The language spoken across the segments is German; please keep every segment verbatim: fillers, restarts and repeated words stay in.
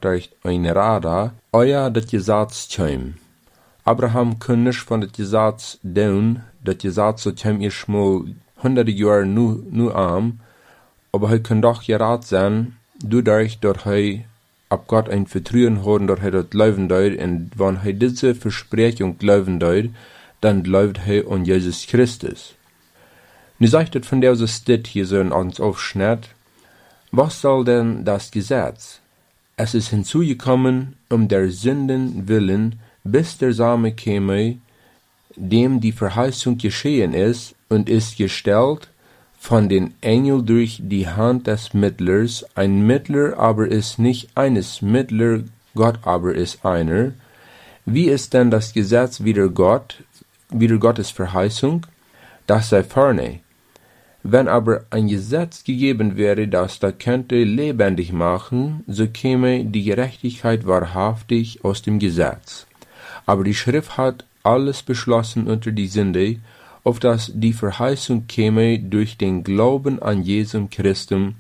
durch ein Rada, euer das Gesetz käm. Abraham kann nicht von das Gesetz down, das Gesetz so käm ihr schmal hunderte Jahre nu, nu arm, aber er kann doch gerat sein, dadurch, dass er ab Gott ein Vertrauen hat, dass er das glauben deut, und wenn er diese Versprechung glauben deut, dann glaubt er an Jesus Christus. Nu sagt es von der Stadt hier so in uns Aufschnitt, was soll denn das Gesetz? Es ist hinzugekommen, um der Sünden willen, bis der Same käme, dem die Verheißung geschehen ist, und ist gestellt von den Engeln durch die Hand des Mittlers. Ein Mittler aber ist nicht eines Mittler, Gott aber ist einer. Wie ist denn das Gesetz wieder Gott, wieder Gottes Verheißung? Das sei ferne. Wenn aber ein Gesetz gegeben wäre, das das könnte lebendig machen, so käme die Gerechtigkeit wahrhaftig aus dem Gesetz. Aber die Schrift hat alles beschlossen unter die Sünde, auf dass die Verheißung käme durch den Glauben an Jesum Christum,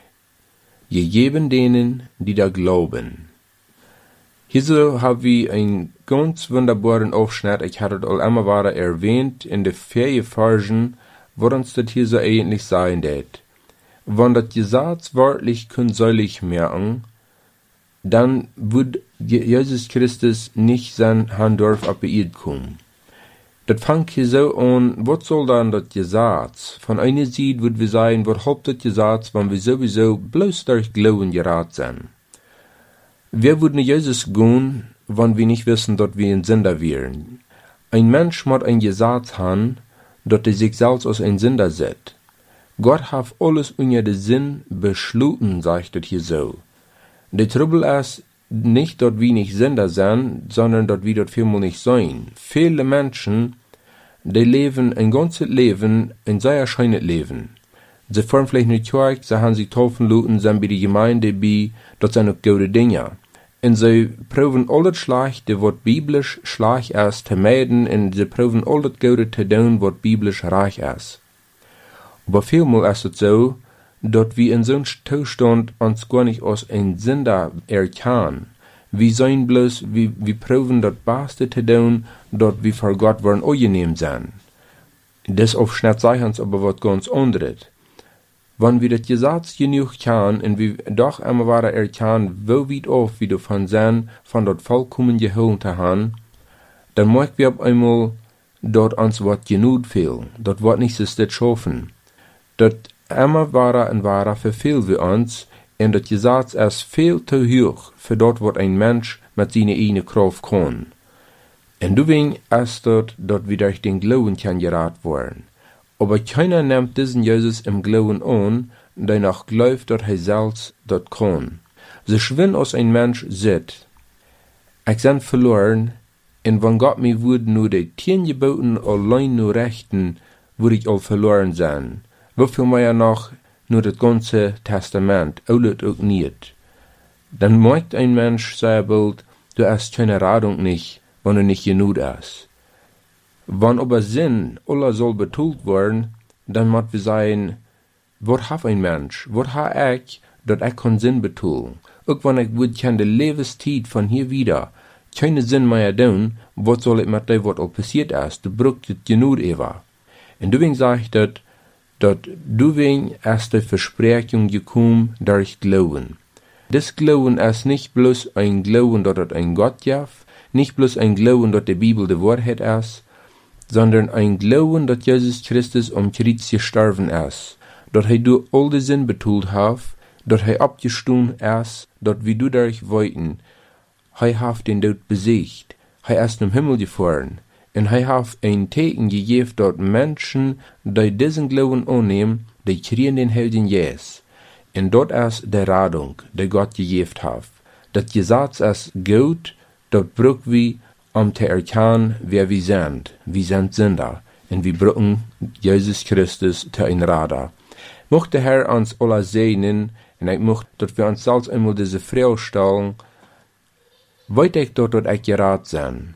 gegeben denen, die da glauben. Hierso haben wir einen ganz wunderbaren Aufschnitt, ich hatte es all immer wieder erwähnt, in der vier Versen, wo uns das hier so ähnlich sein wird. Wenn das Gesetz wörtlich künstlich merken, dann wird Jesus Christus nicht sein Handdorf ab ihr kommen. Das fängt hier so an, was soll dann das Gesetz? Von einer Seite wird wir sagen, was haupt das Gesetz, wenn wir sowieso bloß durch Glauben gerat sind. Wir würden Jesus gehen, wenn wir nicht wissen, dass wir ein Sünder wären. Ein Mensch muss ein Gesetz haben, dass er sich selbst als ein Sünder sieht. Gott hat alles unter den Sinn beschlossen, sagt es hier so. Der Trouble ist nicht, dass wir nicht Sünder sind, sondern dass wir das vielmal nicht sein. Viele Menschen, die leben ein ganzes Leben, ein sehr schönes Leben. Sie fahren vielleicht nicht Kirche, sie haben sich taufen lassen, sind bei der Gemeinde bei, das sind auch gute Dinge. Und sie proben alles Schlechte, was biblisch schlecht ist, zu meiden, und sie proben alles Gute zu tun, was biblisch reich ist. Aber vielmal ist es so, dass wir in so einem Zustand uns gar nicht als ein Sünder erkennen. Wir sein bloß, wir, wir proben das Beste zu tun, dass wir vor Gott wollen angenehm sein. Das Aufschnitt sagt uns aber was ganz anderes. Wenn wir das Gesetz genug kennen und wir doch immer wieder erkennen, wo weit auf wir davon sind, von dort vollkommen geholt zu haben, dann möchten wir auf einmal dort uns was genug fehlen. Dort wird nicht so das schaffen. Dort immer wieder und wieder verfehlen wir uns, und das Gesetz ist viel zu hoch für dort, was ein Mensch mit seiner eigenen Kraft kann. Und deswegen ist dort, dass wir durch den Glauben kann gerat werden. Aber keiner nimmt diesen Jesus im Glauben an, der noch glaubt, dass er selbst dort kann. So schwinn aus ein Mensch sieht, ich bin verloren, und wenn Gott mir würde nur die zehn Geboten allein nur rechten, würde ich all verloren sein. Wofür mehr noch nur das ganze Testament, alles auch nicht. Dann merkt ein Mensch sehr bald, du hast keine Radung nicht, wenn du nicht genug hast. Wenn aber Sinn aller soll betont werden, dann muss wir sagen, was hat ein Mensch, was hat ich, dass ich keinen Sinn betont. Auch wenn ich würde keine Lebenszeit von hier wieder, keine Sinn mehr tun, was soll ich mit dem, was all passiert ist, du brauchst es genug Eva. Und deswegen sage ich das, dass deswegen ist die Versprechung gekommen durch Glauben. Das Glauben ist nicht bloß ein Glauben, dass es ein Gott gibt, nicht bloß ein Glauben, dass die Bibel die Wahrheit ist, sondern ein Glauben, dass Jesus Christus am Kreuz gestorben ist, dass er durch all die Sinn betont hat, dass er abgestanden ist, dass wir dadurch wollten, er hat den Tod besiegt, er ist im Himmel gefahren, und er hat ein Teken gegeben, dass Menschen, die diesen Glauben annehmen, die kriegen den Heiligen Geist. Und dort ist die Radung, die Gott gegeben hat. Das Gesetz ist gut, das brauchen wir, um zu erkennen, wer wir sind. Wir sind Sünder, und wir brauchen Jesus Christus zu ein Radar. Möchte der Herr uns alle segnen, und ich möchte, dass wir uns selbst einmal diese Frage stellen, weiß ich dort, dass ich gerat bin?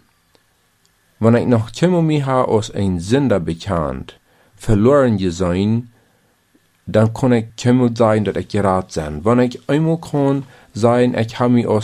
Wenn ich noch immer mich als ein Sünder bekannt, verloren sein, dann kann ich immer sagen, dass ich gerat bin. Wenn ich einmal kann sagen, ich habe mich als